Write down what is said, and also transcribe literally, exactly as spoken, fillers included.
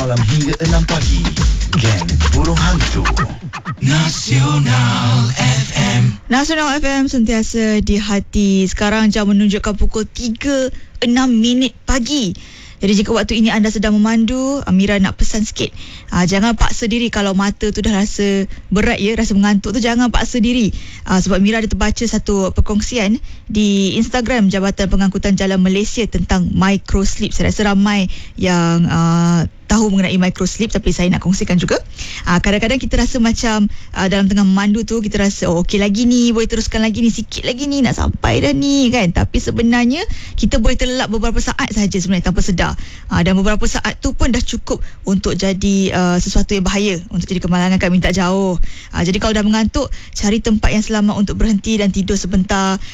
malam hingga enam pagi. Gang Burung Hantu Nasional F M. Nasional F M sentiasa di hati. Sekarang jam menunjukkan pukul tiga enam minit pagi. Jadi jika waktu ini anda sedang memandu, Amira nak pesan sikit, aa, jangan paksa diri. Kalau mata tu dah rasa berat ya, rasa mengantuk tu, jangan paksa diri. Aa, sebab Amira ada terbaca satu perkongsian di Instagram Jabatan Pengangkutan Jalan Malaysia tentang microsleep. Saya rasa ramai yang aa, tahu mengenai microsleep, tapi saya nak kongsikan juga. Aa, kadang-kadang kita rasa macam aa, dalam tengah memandu tu kita rasa oh okey lagi ni, boleh teruskan lagi ni, sikit lagi ni, nak sampai dah ni kan. Tapi sebenarnya kita boleh terlelap beberapa saat sahaja sebenarnya tanpa sedar. Aa, dan beberapa saat tu pun dah cukup untuk jadi uh, sesuatu yang bahaya, untuk jadi kemalangan kat minta jauh. Aa, jadi kalau dah mengantuk, cari tempat yang selamat untuk berhenti dan tidur sebentar.